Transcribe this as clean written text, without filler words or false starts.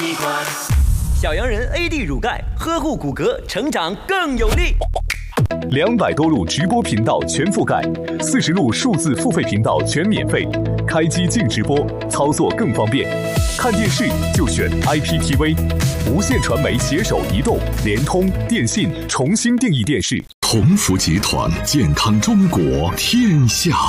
习惯。 小洋人 AD 乳钙，呵护骨骼，成长更有力。 200多路直播频道全覆盖，40路数字付费频道全免费，开机净直播，操作更方便。看电视就选 IPTV， 无线传媒携手移动、联通、电信重新定义电视。 鸿福集团，健康中国，天下